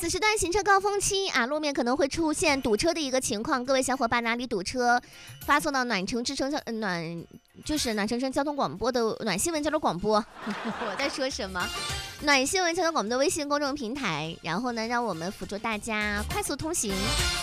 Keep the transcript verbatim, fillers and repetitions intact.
此时段行车高峰期啊，路面可能会出现堵车的一个情况，各位小伙伴哪里堵车，发送到暖城之声交暖就是暖城城交通广播的暖新闻交通广播，我在说什么？暖新闻交通广播的微信公众平台，然后呢，让我们辅助大家快速通行。